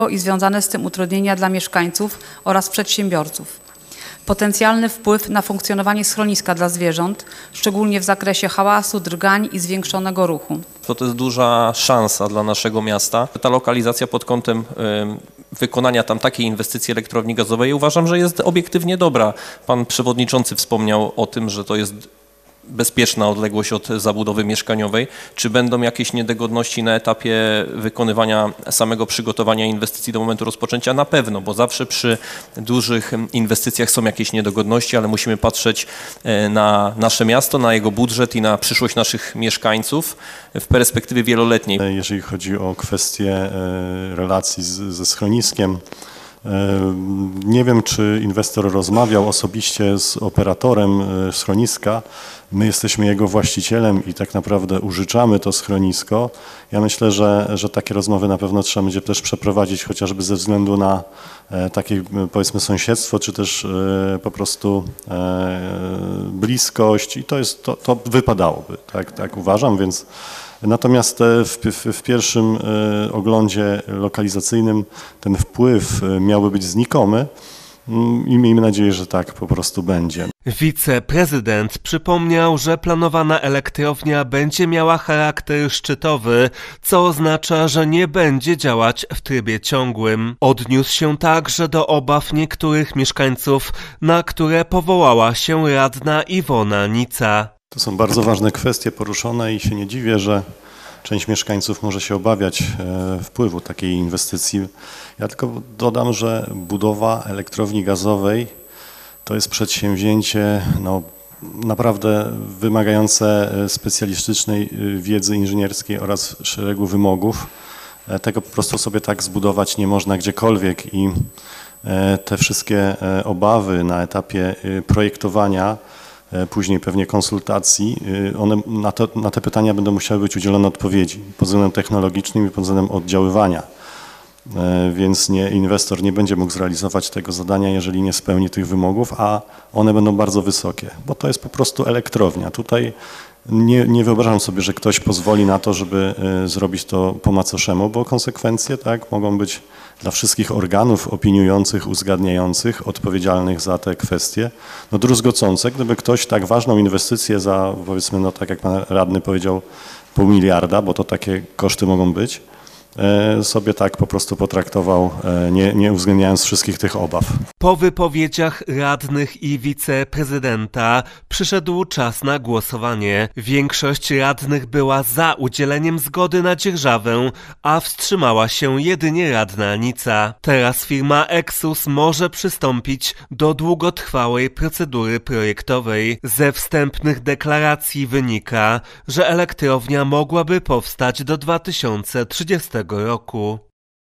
i związane z tym utrudnienia dla mieszkańców oraz przedsiębiorców. Potencjalny wpływ na funkcjonowanie schroniska dla zwierząt, szczególnie w zakresie hałasu, drgań i zwiększonego ruchu. To jest duża szansa dla naszego miasta. Ta lokalizacja pod kątem wykonania tam takiej inwestycji elektrowni gazowej uważam, że jest obiektywnie dobra. Pan przewodniczący wspomniał o tym, że to jest bezpieczna odległość od zabudowy mieszkaniowej. Czy będą jakieś niedogodności na etapie wykonywania samego przygotowania inwestycji do momentu rozpoczęcia? Na pewno, bo zawsze przy dużych inwestycjach są jakieś niedogodności, ale musimy patrzeć na nasze miasto, na jego budżet i na przyszłość naszych mieszkańców w perspektywie wieloletniej. Jeżeli chodzi o kwestię relacji ze schroniskiem, nie wiem, czy inwestor rozmawiał osobiście z operatorem schroniska. My jesteśmy jego właścicielem i tak naprawdę użyczamy to schronisko. Ja myślę, że takie rozmowy na pewno trzeba będzie też przeprowadzić, chociażby ze względu na takie, powiedzmy, sąsiedztwo, czy też po prostu bliskość i to wypadałoby, tak uważam, więc natomiast w pierwszym oglądzie lokalizacyjnym ten wpływ miałby być znikomy i miejmy nadzieję, że tak po prostu będzie. Wiceprezydent przypomniał, że planowana elektrownia będzie miała charakter szczytowy, co oznacza, że nie będzie działać w trybie ciągłym. Odniósł się także do obaw niektórych mieszkańców, na które powołała się radna Iwona Nica. To są bardzo ważne kwestie poruszone i się nie dziwię, że część mieszkańców może się obawiać wpływu takiej inwestycji. Ja tylko dodam, że budowa elektrowni gazowej to jest przedsięwzięcie naprawdę wymagające specjalistycznej wiedzy inżynierskiej oraz szeregu wymogów. Tego po prostu sobie tak zbudować nie można gdziekolwiek i te wszystkie obawy na etapie projektowania, później pewnie konsultacji, na te pytania będą musiały być udzielone odpowiedzi pod względem technologicznym i pod względem oddziaływania. Więc inwestor nie będzie mógł zrealizować tego zadania, jeżeli nie spełni tych wymogów, a one będą bardzo wysokie, bo to jest po prostu elektrownia. Tutaj nie wyobrażam sobie, że ktoś pozwoli na to, żeby zrobić to po macoszemu, bo konsekwencje mogą być dla wszystkich organów opiniujących, uzgadniających, odpowiedzialnych za te kwestie, druzgocące. Gdyby ktoś tak ważną inwestycję za, powiedzmy, tak jak pan radny powiedział, 0,5 miliarda, bo to takie koszty mogą być, sobie tak po prostu potraktował, nie uwzględniając wszystkich tych obaw. Po wypowiedziach radnych i wiceprezydenta przyszedł czas na głosowanie. Większość radnych była za udzieleniem zgody na dzierżawę, a wstrzymała się jedynie radna Nica. Teraz firma Exus może przystąpić do długotrwałej procedury projektowej. Ze wstępnych deklaracji wynika, że elektrownia mogłaby powstać do 2030 roku.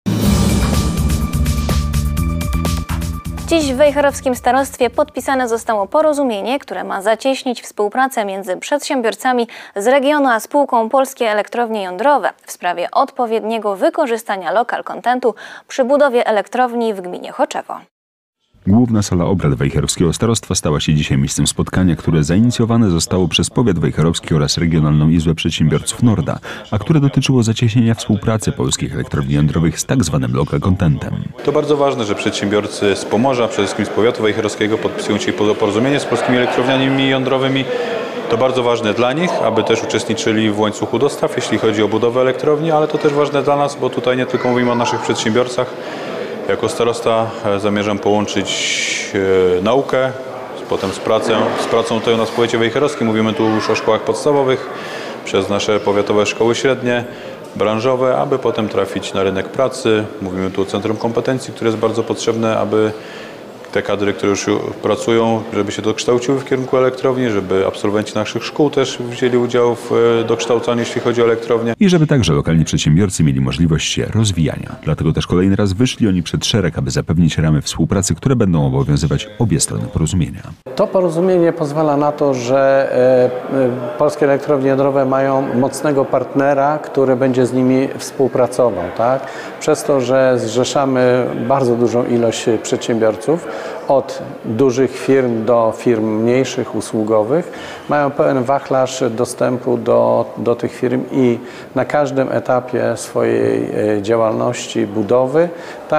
Dziś w Wejherowskim Starostwie podpisane zostało porozumienie, które ma zacieśnić współpracę między przedsiębiorcami z regionu a spółką Polskie Elektrownie Jądrowe w sprawie odpowiedniego wykorzystania local contentu przy budowie elektrowni w gminie Choczewo. Główna sala obrad Wejherowskiego Starostwa stała się dzisiaj miejscem spotkania, które zainicjowane zostało przez powiat wejherowski oraz Regionalną Izbę Przedsiębiorców Norda, a które dotyczyło zacieśnienia współpracy polskich elektrowni jądrowych z tak zwanym local contentem. To bardzo ważne, że przedsiębiorcy z Pomorza, przede wszystkim z powiatu wejherowskiego, podpisują dzisiaj porozumienie z polskimi elektrowniami jądrowymi. To bardzo ważne dla nich, aby też uczestniczyli w łańcuchu dostaw, jeśli chodzi o budowę elektrowni, ale to też ważne dla nas, bo tutaj nie tylko mówimy o naszych przedsiębiorcach. Jako starosta zamierzam połączyć naukę, potem z pracą tutaj u nas w powiecie wejherowskim. Mówimy tu już o szkołach podstawowych, przez nasze powiatowe szkoły średnie, branżowe, aby potem trafić na rynek pracy. Mówimy tu o Centrum Kompetencji, które jest bardzo potrzebne, aby te kadry, które już pracują, żeby się dokształciły w kierunku elektrowni, żeby absolwenci naszych szkół też wzięli udział w dokształcaniu, jeśli chodzi o elektrownię. I żeby także lokalni przedsiębiorcy mieli możliwość się rozwijania. Dlatego też kolejny raz wyszli oni przed szereg, aby zapewnić ramy współpracy, które będą obowiązywać obie strony porozumienia. To porozumienie pozwala na to, że polskie elektrownie jądrowe mają mocnego partnera, który będzie z nimi współpracował. Tak? Przez to, że zrzeszamy bardzo dużą ilość przedsiębiorców, od dużych firm do firm mniejszych, usługowych, mają pełen wachlarz dostępu do tych firm i na każdym etapie swojej działalności, budowy